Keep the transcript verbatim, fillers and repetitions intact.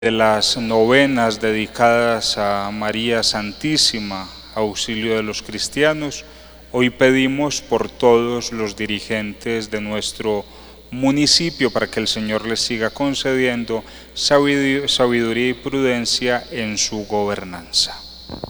de las novenas dedicadas a María Santísima, auxilio de los cristianos, hoy pedimos por todos los dirigentes de nuestro municipio para que el Señor les siga concediendo sabiduría y prudencia en su gobernanza.